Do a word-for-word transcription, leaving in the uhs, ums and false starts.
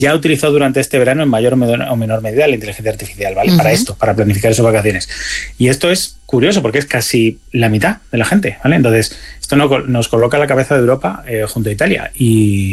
ya utilizó durante este verano en mayor o menor medida la inteligencia artificial, ¿vale? Uh-huh. Para esto, para planificar sus vacaciones. Y esto es curioso porque es casi la mitad de la gente, ¿vale? Entonces, esto no, nos coloca a la cabeza de Europa eh, junto a Italia y